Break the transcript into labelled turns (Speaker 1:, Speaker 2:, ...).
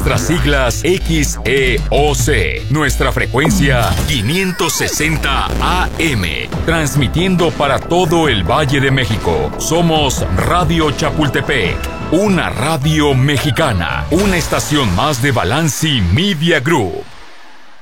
Speaker 1: nuestras siglas XEOC. Nuestra frecuencia 560 AM. Transmitiendo para todo el Valle de México. Somos Radio Chapultepec, una radio mexicana. Una estación más de Balanci Media Group.